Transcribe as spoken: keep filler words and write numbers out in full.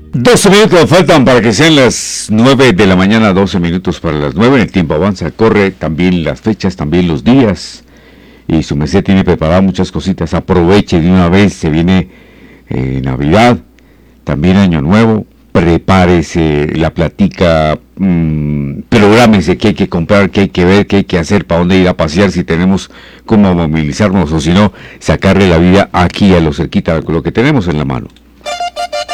doce minutos faltan para que sean las nueve de la mañana, doce minutos para las nueve. El tiempo avanza, corre, también las fechas, también los días. Y su merced tiene preparadas muchas cositas. Aproveche de una vez, se viene eh, Navidad, también Año Nuevo. Prepárese la platica, mmm, prográmese qué hay que comprar, qué hay que ver, qué hay que hacer, para dónde ir a pasear, si tenemos cómo movilizarnos o si no, sacarle la vida aquí a lo cerquita con lo que tenemos en la mano.